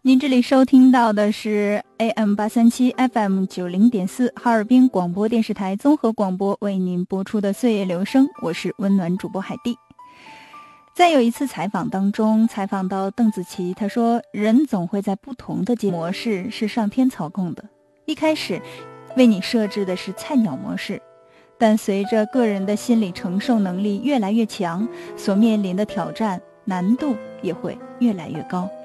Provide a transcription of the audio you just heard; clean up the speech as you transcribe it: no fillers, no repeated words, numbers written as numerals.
您这里收听到的是 AM837 FM90.4 哈尔滨广播电视台综合广播为您播出的岁月留声，我是温暖主播海蒂。在有一次采访当中，采访到邓紫棋，她说人总会在不同的模式是上天操控的，一开始为你设置的是菜鸟模式，但随着个人的心理承受能力越来越强，所面临的挑战难度也会越来越高。